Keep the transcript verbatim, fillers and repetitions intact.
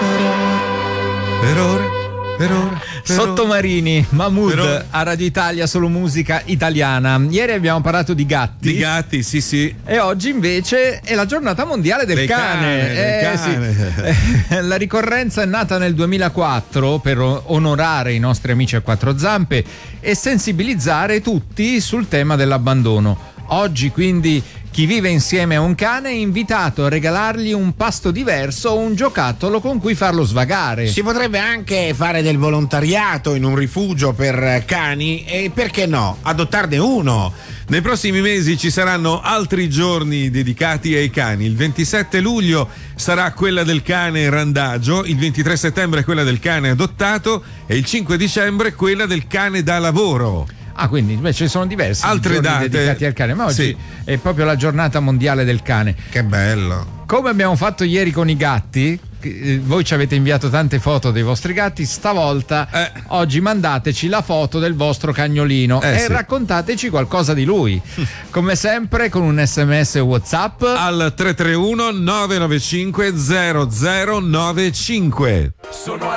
per ora, per ora. Sottomarini, Mahmood Però... a Radio Italia, solo musica italiana. Ieri abbiamo parlato di gatti. Di gatti, sì, sì. E oggi invece è la giornata mondiale del Del cane. cane, del Eh, cane. Sì. La ricorrenza è nata nel duemilaquattro per onorare i nostri amici a quattro zampe e sensibilizzare tutti sul tema dell'abbandono. Oggi quindi chi vive insieme a un cane è invitato a regalargli un pasto diverso o un giocattolo con cui farlo svagare. Si potrebbe anche fare del volontariato in un rifugio per cani e perché no, adottarne uno. Nei prossimi mesi ci saranno altri giorni dedicati ai cani. Il ventisette luglio sarà quella del cane randagio, il ventitré settembre quella del cane adottato e il cinque dicembre quella del cane da lavoro. Ah, quindi beh, ci sono diversi altre giorni date dedicati al cane, ma oggi sì. è proprio la giornata mondiale del cane. Che bello. Come abbiamo fatto ieri con i gatti, eh, voi ci avete inviato tante foto dei vostri gatti, stavolta eh. oggi mandateci la foto del vostro cagnolino eh, e sì. raccontateci qualcosa di lui. Come sempre con un sms WhatsApp al tre tre uno nove nove cinque zero zero nove cinque. Sono